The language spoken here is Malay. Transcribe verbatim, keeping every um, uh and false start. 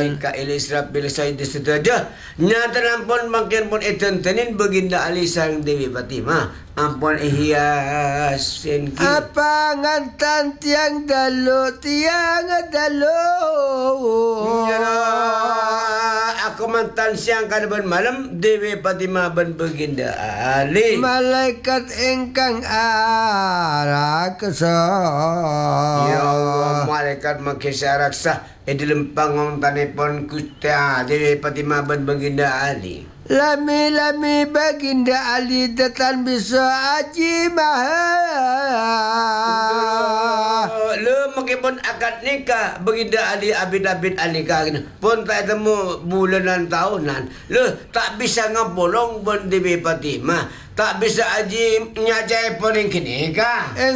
Mikail Israfil Sayyidis itu aja. Nyata ampun makin pun etentenin Baginda Ali sang Dewi Fatimah. Ampun ihiasin ki. Apa ngantan tiang dalu tiang dalu. Ya, aku mantan siang kan ben malam Dewi Fatimah ben Baginda Ali. Malaikat ingkang arah kesah. Ya Allah, malaikat makisah raksa e dalam pangontanipun Gusti Dewi Fatimah ben Baginda Ali. Lami-lami Baginda Ali datang bisa aji mahal. Lu meskipun akad nikah Baginda Ali abid-abid anikah pun tak temu bulanan tahunan. Lu tak bisa ngapolong ben Dewi Fatimah. Tak bisa aji nyajai pun yang nikah.